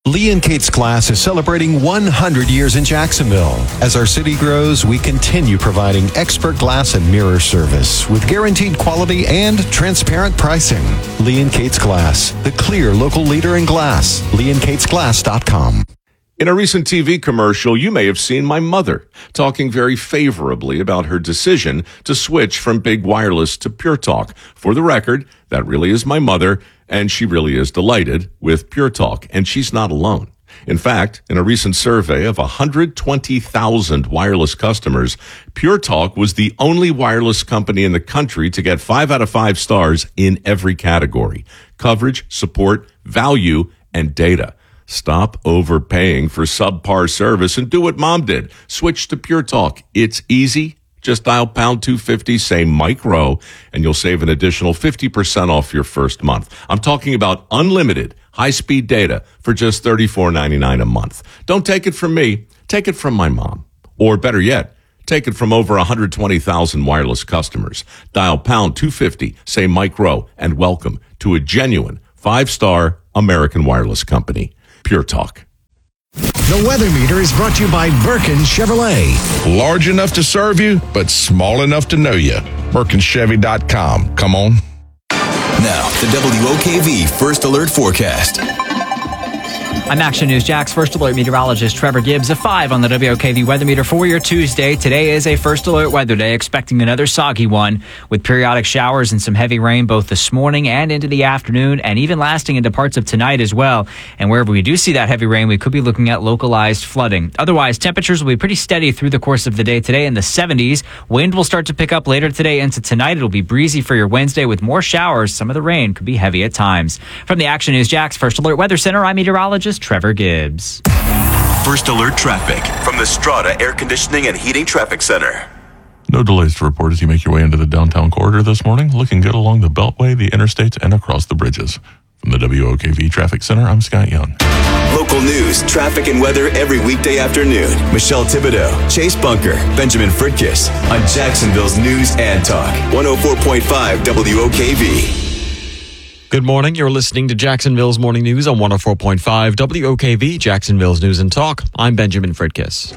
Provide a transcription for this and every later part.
Lee and Kate's Glass is celebrating 100 years in Jacksonville. As our city grows, we continue providing expert glass and mirror service with guaranteed quality and transparent pricing. Lee and Kate's Glass, the clear local leader in glass. LeeandKatesGlass.com. In a recent TV commercial, you may have seen my mother talking very favorably about her decision to switch from big wireless to Pure Talk. For the record, that really is my mother, and she really is delighted with Pure Talk, and she's not alone. In fact, in a recent survey of 120,000 wireless customers, Pure Talk was the only wireless company in the country to get 5 out of 5 stars in every category: coverage, support, value, and data. Stop overpaying for subpar service and do what Mom did. Switch to Pure Talk. It's easy. Just dial pound 250, say Mike Rowe, and you'll save an additional 50% off your first month. I'm talking about unlimited high-speed data for just $34.99 a month. Don't take it from me. Take it from my mom. Or better yet, take it from over 120,000 wireless customers. Dial pound 250, say Mike Rowe, and welcome to a genuine 5-star American wireless company. Pure Talk. The Weather Meter is brought to you by Birkin Chevrolet. Large enough to serve you, but small enough to know you. BirkinChevy.com. Come on. Now, the WOKV First Alert Forecast. I'm Action News Jack's First Alert meteorologist Trevor Gibbs. A 5 on the WOKV weather meter for your Tuesday. Today is a First Alert weather day, expecting another soggy one with periodic showers and some heavy rain both this morning and into the afternoon, and even lasting into parts of tonight as well. And wherever we do see that heavy rain, we could be looking at localized flooding. Otherwise, temperatures will be pretty steady through the course of the day today in the 70s. Wind will start to pick up later today into tonight. It'll be breezy for your Wednesday with more showers. Some of the rain could be heavy at times. From the Action News Jack's First Alert Weather Center, I'm meteorologist Trevor Gibbs. First Alert Traffic from the Strata Air Conditioning and Heating Traffic Center. No delays to report as you make your way into the downtown corridor this morning. Looking good along the Beltway, the interstates, and across the bridges. From the WOKV Traffic Center, I'm Scott Young. Local news, traffic, and weather every weekday afternoon. Michelle Thibodeau, Chase Bunker, Benjamin Fritkiss on Jacksonville's News and Talk. 104.5 WOKV. Good morning. You're listening to Jacksonville's Morning News on 104.5 WOKV, Jacksonville's News and Talk. I'm Benjamin Fritkiss.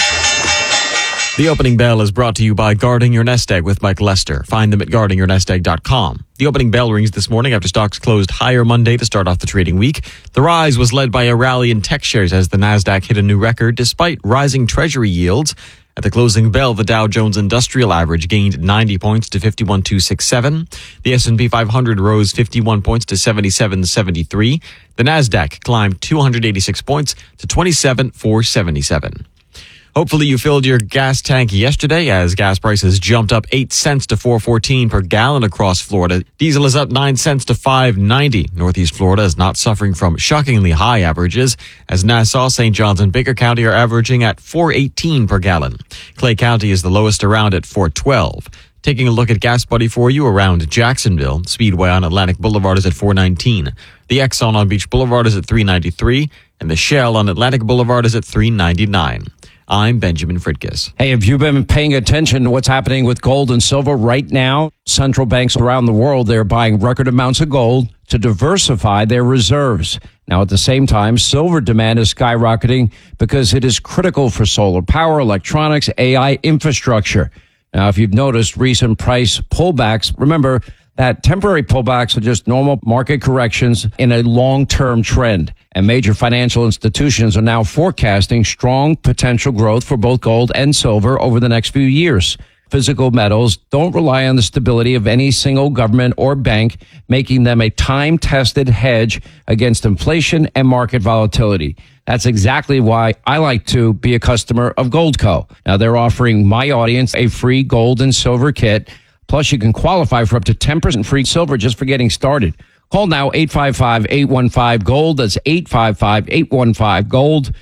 The opening bell is brought to you by Guarding Your Nest Egg with Mike Lester. Find them at guardingyournestegg.com. The opening bell rings this morning after stocks closed higher Monday to start off the trading week. The rise was led by a rally in tech shares as the Nasdaq hit a new record despite rising treasury yields. At the closing bell, the Dow Jones Industrial Average gained 90 points to 51,267. The S&P 500 rose 51 points to 77,73. The Nasdaq climbed 286 points to 27,477. Hopefully you filled your gas tank yesterday as gas prices jumped up 8 cents to $4.14 per gallon across Florida. Diesel is up 9 cents to $5.90. Northeast Florida is not suffering from shockingly high averages as Nassau, St. Johns, and Baker County are averaging at $4.18 per gallon. Clay County is the lowest around at $4.12. Taking a look at Gas Buddy for you around Jacksonville. Speedway on Atlantic Boulevard is at $4.19. The Exxon on Beach Boulevard is at $3.93. And the Shell on Atlantic Boulevard is at $3.99. I'm Benjamin Fritkiss. Hey, have you been paying attention to what's happening with gold and silver right now? Central banks around the world, they're buying record amounts of gold to diversify their reserves. Now, at the same time, silver demand is skyrocketing because it is critical for solar power, electronics, AI infrastructure. Now, if you've noticed recent price pullbacks, remember that temporary pullbacks are just normal market corrections in a long-term trend. And major financial institutions are now forecasting strong potential growth for both gold and silver over the next few years. Physical metals don't rely on the stability of any single government or bank, making them a time-tested hedge against inflation and market volatility. That's exactly why I like to be a customer of Goldco. Now, they're offering my audience a free gold and silver kit. Plus, you can qualify for up to 10% free silver just for getting started. Call now, 855-815-GOLD. That's 855-815-GOLD,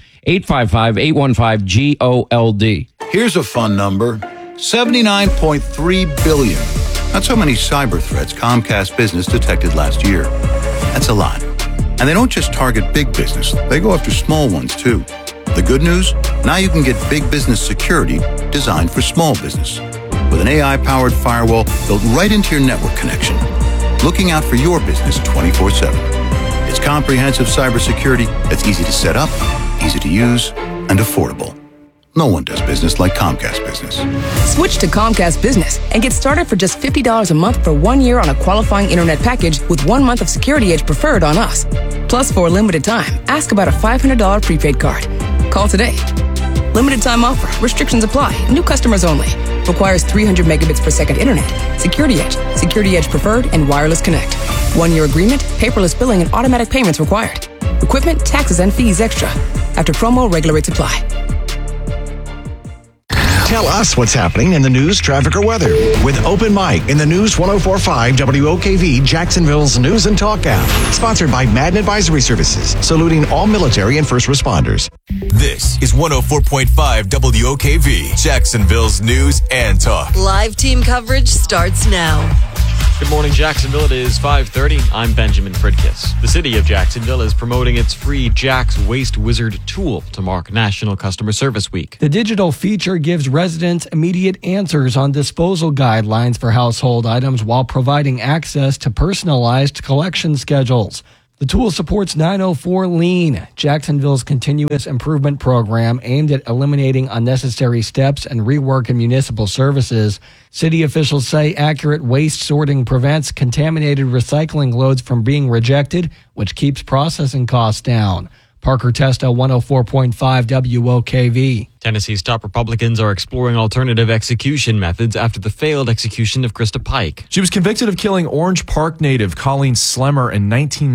855-815-GOLD. Here's a fun number, $79.3 billion. That's how many cyber threats Comcast Business detected last year. That's a lot. And they don't just target big business. They go after small ones, too. The good news? Now you can get big business security designed for small business. With an AI-powered firewall built right into your network connection, looking out for your business 24/7. It's comprehensive cybersecurity that's easy to set up, easy to use, and affordable. No one does business like Comcast Business. Switch to Comcast Business and get started for just $50 a month for 1 year on a qualifying internet package with 1 month of Security Edge Preferred on us. Plus, for a limited time, ask about a $500 prepaid card. Call today. Limited time offer. Restrictions apply. New customers only. Requires 300 megabits per second internet. Security Edge Preferred, and Wireless Connect. 1 year agreement, paperless billing, and automatic payments required. Equipment, taxes, and fees extra. After promo, regular rates apply. Tell us what's happening in the news, traffic, or weather with Open Mic in the News 104.5 WOKV Jacksonville's News and Talk app. Sponsored by Madden Advisory Services, saluting all military and first responders. This is 104.5 WOKV, Jacksonville's News and Talk. Live team coverage starts now. Good morning, Jacksonville. It is 5:30. I'm Benjamin Fridkiss. The city of Jacksonville is promoting its free Jax Waste Wizard tool to mark National Customer Service Week. The digital feature gives residents immediate answers on disposal guidelines for household items while providing access to personalized collection schedules. The tool supports 904 Lean, Jacksonville's continuous improvement program aimed at eliminating unnecessary steps and rework in municipal services. City officials say accurate waste sorting prevents contaminated recycling loads from being rejected, which keeps processing costs down. Parker Testa, 104.5 WOKV. Tennessee's top Republicans are exploring alternative execution methods after the failed execution of Krista Pike. She was convicted of killing Orange Park native Colleen Slemmer in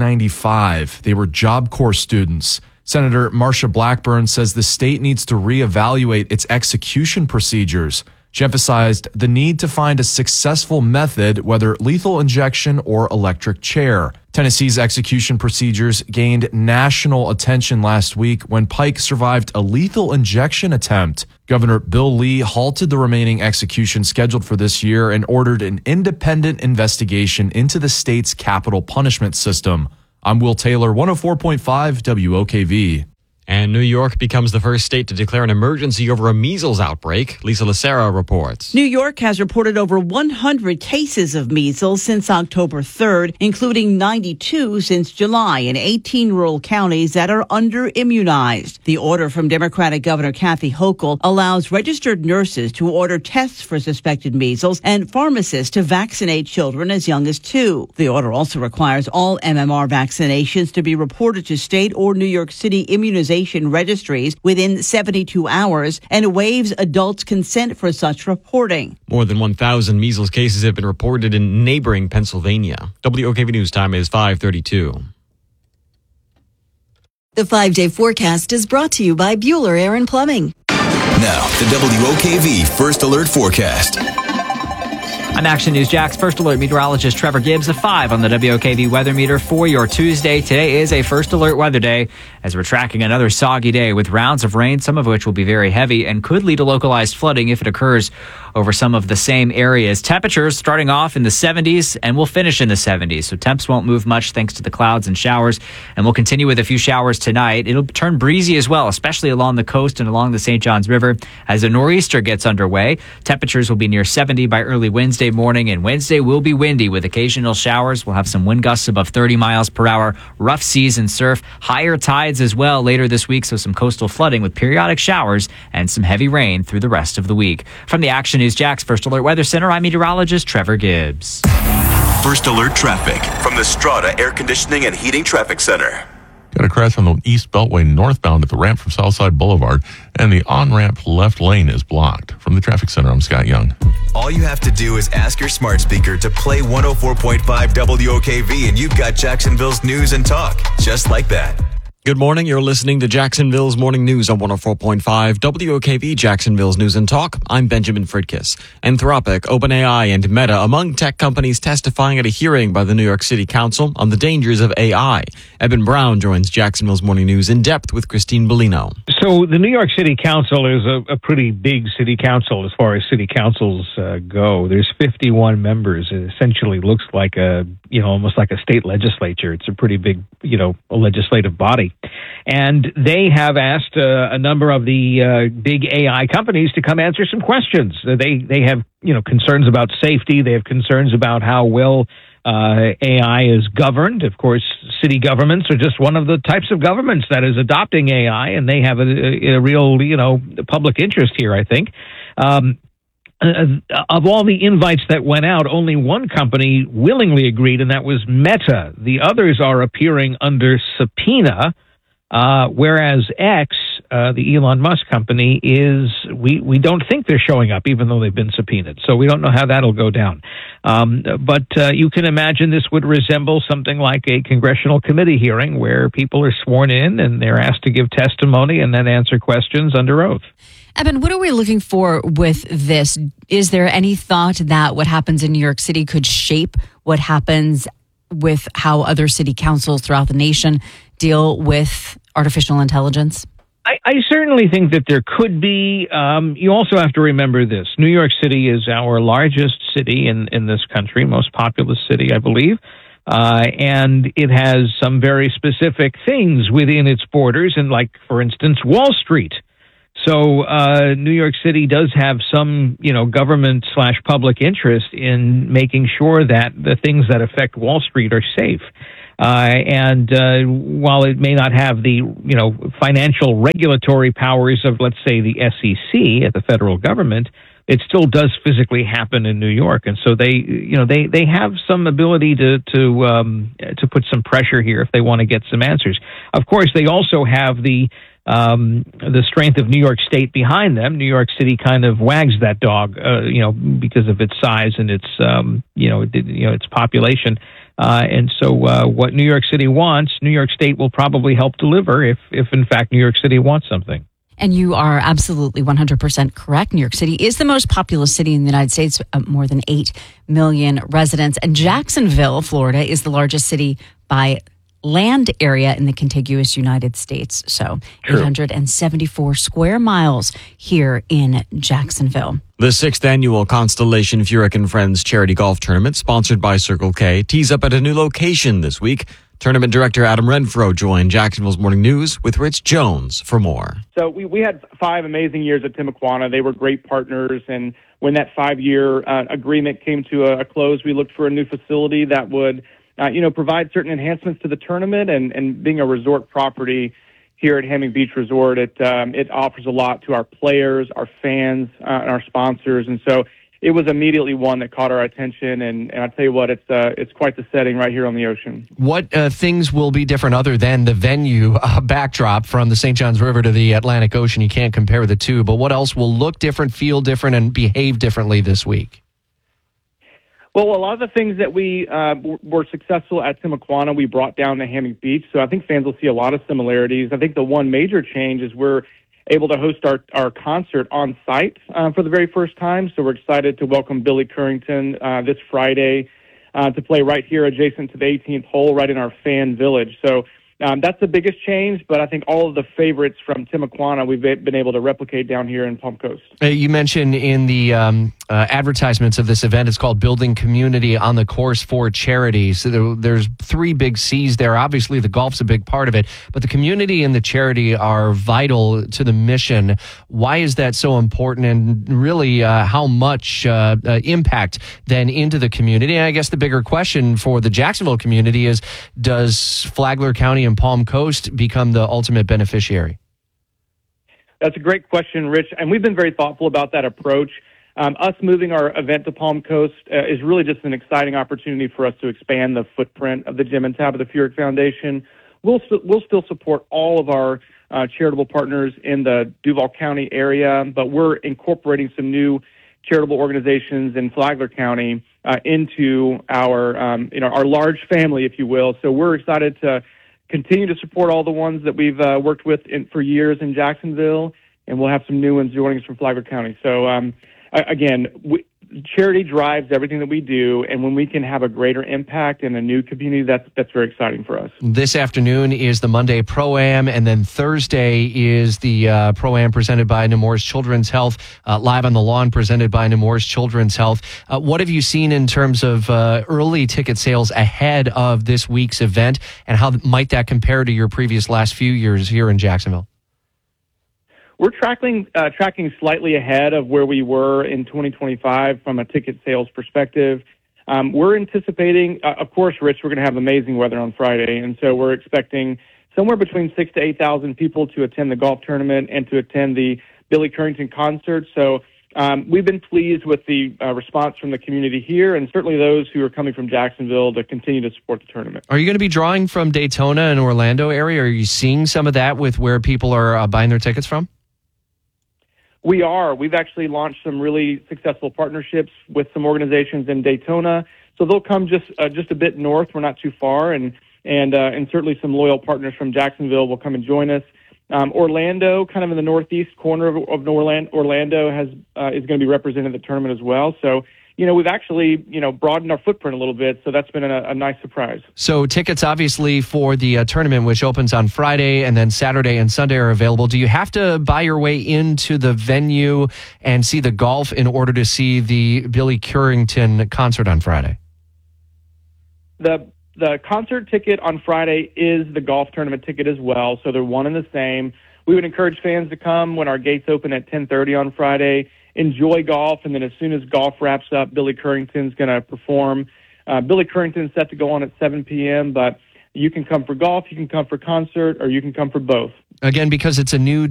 1995. They were Job Corps students. Senator Marsha Blackburn says the state needs to reevaluate its execution procedures. She emphasized the need to find a successful method, whether lethal injection or electric chair. Tennessee's execution procedures gained national attention last week when Pike survived a lethal injection attempt. Governor Bill Lee halted the remaining execution scheduled for this year and ordered an independent investigation into the state's capital punishment system. I'm Will Taylor, 104.5 WOKV. And New York becomes the first state to declare an emergency over a measles outbreak. Lisa Lacera reports. New York has reported over 100 cases of measles since October 3rd, including 92 since July in 18 rural counties that are under-immunized. The order from Democratic Governor Kathy Hochul allows registered nurses to order tests for suspected measles and pharmacists to vaccinate children as young as 2. The order also requires all MMR vaccinations to be reported to state or New York City immunization registries within 72 hours and waives adults' consent for such reporting. More than 1,000 measles cases have been reported in neighboring Pennsylvania. WOKV News time is 5:32. The 5-day forecast is brought to you by Bueller Air and Plumbing. Now, the WOKV First Alert Forecast. I'm Action News Jax First Alert meteorologist Trevor Gibbs, a 5 on the WOKV weather meter for your Tuesday. Today is a First Alert weather day as we're tracking another soggy day with rounds of rain, some of which will be very heavy and could lead to localized flooding if it occurs over some of the same areas. Temperatures starting off in the 70s and will finish in the 70s. So temps won't move much thanks to the clouds and showers. And we'll continue with a few showers tonight. It'll turn breezy as well, especially along the coast and along the St. Johns River as a nor'easter gets underway. Temperatures will be near 70 by early Wednesday morning, and Wednesday will be windy with occasional showers. We'll have some wind gusts above 30 miles per hour, rough seas and surf, higher tides as well later this week, so some coastal flooding with periodic showers and some heavy rain through the rest of the week. From the Action News Jax First Alert Weather Center, I'm meteorologist Trevor Gibbs. First Alert Traffic from the Strata Air Conditioning and Heating Traffic Center. Got a crash on the East Beltway northbound at the ramp from Southside Boulevard, and the on-ramp left lane is blocked. From the Traffic Center, I'm Scott Young. All you have to do is ask your smart speaker to play 104.5 WOKV, and you've got Jacksonville's news and talk, just like that. Good morning. You're listening to Jacksonville's Morning News on 104.5 WOKV, Jacksonville's News and Talk. I'm Benjamin Fridkiss. Anthropic, OpenAI, and Meta among tech companies testifying at a hearing by the New York City Council on the dangers of AI. Eben Brown joins Jacksonville's Morning News in depth with Christine Bellino. So the New York City Council is a pretty big city council as far as city councils go. There's 51 members. It essentially looks like almost like a state legislature. It's a pretty big, legislative body. And they have asked a number of the big AI companies to come answer some questions. They have, concerns about safety. They have concerns about how well AI is governed. Of course, city governments are just one of the types of governments that is adopting AI, and they have a real, public interest here, I think. Of all the invites that went out, only one company willingly agreed, and that was Meta. The others are appearing under subpoena, whereas X, the Elon Musk company, we don't think they're showing up, even though they've been subpoenaed. So we don't know how that'll go down. But you can imagine this would resemble something like a congressional committee hearing where people are sworn in and they're asked to give testimony and then answer questions under oath. Eben, what are we looking for with this? Is there any thought that what happens in New York City could shape what happens with how other city councils throughout the nation deal with artificial intelligence? I certainly think that there could be. You also have to remember this. New York City is our largest city in this country, most populous city, I believe. And it has some very specific things within its borders, and like, for instance, Wall Street. So New York City does have some, government/public interest in making sure that the things that affect Wall Street are safe. And while it may not have the, financial regulatory powers of, let's say, the SEC at the federal government, it still does physically happen in New York. And so they have some ability to put some pressure here if they want to get some answers. Of course, they also have the strength of New York State behind them. New York City kind of wags that dog, because of its size and its, its population. And so what New York City wants, New York State will probably help deliver if in fact New York City wants something. And you are absolutely 100% correct. New York City is the most populous city in the United States, more than 8 million residents. And Jacksonville, Florida, is the largest city by land area in the contiguous United States. So 874 square miles here in Jacksonville. The 6th annual Constellation Furyk and Friends charity golf tournament, sponsored by Circle K, tees up at a new location this week. Tournament director Adam Renfro joined Jacksonville's Morning News with Rich Jones for more. So we had 5 amazing years at Timuquana. They were great partners, and when that 5-year agreement came to a close, we looked for a new facility that would provide certain enhancements to the tournament, and being a resort property here at Hammond Beach Resort, it offers a lot to our players, our fans, and our sponsors. And so it was immediately one that caught our attention. And I'll tell you what, it's quite the setting right here on the ocean. What things will be different other than the venue backdrop from the St. Johns River to the Atlantic Ocean? You can't compare the two, but what else will look different, feel different, and behave differently this week? Well, a lot of the things that we were successful at Timuquana, we brought down to Hammock Beach. So I think fans will see a lot of similarities. I think the one major change is we're able to host our concert on site for the very first time. So we're excited to welcome Billy Currington this Friday to play right here adjacent to the 18th hole, right in our fan village. So that's the biggest change, but I think all of the favorites from Timuquana we've been able to replicate down here in Palm Coast. You mentioned in the advertisements of this event, it's called Building Community on the Course for Charity. So there's 3 big C's there. Obviously, the golf's a big part of it, but the community and the charity are vital to the mission. Why is that so important, and really how much impact then into the community? And I guess the bigger question for the Jacksonville community is, does Flagler County and Palm Coast become the ultimate beneficiary? That's a great question, Rich, and we've been very thoughtful about that approach. Us moving our event to Palm Coast is really just an exciting opportunity for us to expand the footprint of the Jim and Tabitha Furyk Foundation. We'll still support all of our charitable partners in the Duval County area, but we're incorporating some new charitable organizations in Flagler County into our our large family, if you will. So we're excited to continue to support all the ones that we've worked with for years in Jacksonville, and we'll have some new ones joining us from Flagler County. So again, charity drives everything that we do, and when we can have a greater impact in a new community, that's very exciting for us. This afternoon is the Monday Pro-Am, and then Thursday is the Pro-Am presented by Nemours Children's Health, live on the lawn presented by Nemours Children's Health. What have you seen in terms of early ticket sales ahead of this week's event, and how might that compare to your previous last few years here in Jacksonville? We're tracking slightly ahead of where we were in 2025 from a ticket sales perspective. we're anticipating, of course, Rich, we're going to have amazing weather on Friday, and so we're expecting somewhere between 6,000 to 8,000 people to attend the golf tournament and to attend the Billy Currington concert. So we've been pleased with the response from the community here, and certainly those who are coming from Jacksonville to continue to support the tournament. Are you going to be drawing from Daytona and Orlando area? Are you seeing some of that with where people are buying their tickets from? We are. We've actually launched some really successful partnerships with some organizations in Daytona, so they'll come just a bit north. We're not too far, and certainly some loyal partners from Jacksonville will come and join us. Orlando, kind of in the northeast corner of Orlando, is going to be represented at the tournament as well. So, we've actually, broadened our footprint a little bit. So that's been a nice surprise. So tickets, obviously, for the tournament, which opens on Friday and then Saturday and Sunday, are available. Do you have to buy your way into the venue and see the golf in order to see the Billy Currington concert on Friday? The concert ticket on Friday is the golf tournament ticket as well, so they're one and the same. We would encourage fans to come when our gates open at 10:30 on Friday, enjoy golf, and then as soon as golf wraps up, Billy Currington's going to perform. Billy Currington's set to go on at 7 p.m., but you can come for golf, you can come for concert, or you can come for both. Again, because it's a new